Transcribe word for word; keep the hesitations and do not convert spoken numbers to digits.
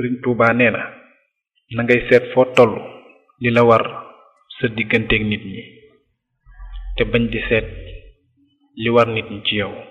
Sëriñ Tuubaa nee na na ngay seet foo toll li la war sa digganteeg nit ñi te bañ di seet li war nit ñi ci yow.